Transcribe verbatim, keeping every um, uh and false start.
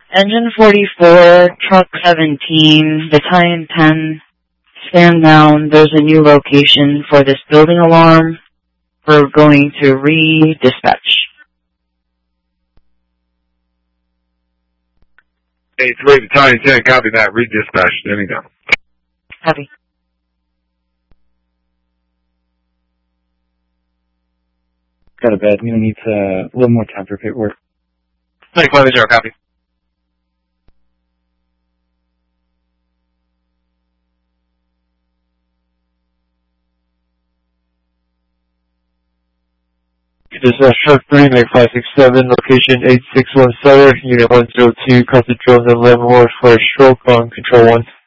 Engine forty-four, Truck seventeen, Battalion ten, stand down. There's a new location for this building alarm. We're going to re-dispatch. eight three, Battalion ten, copy that. Re-dispatch. Standing down. Copy. Got a bed. I'm going to need uh, a little more time for paperwork. twenty-five zero, copy. This is Shark three, Meg five six seven, location eight six one seven, Unit one zero two, concentrate on eleven Ward for a stroke on Control one.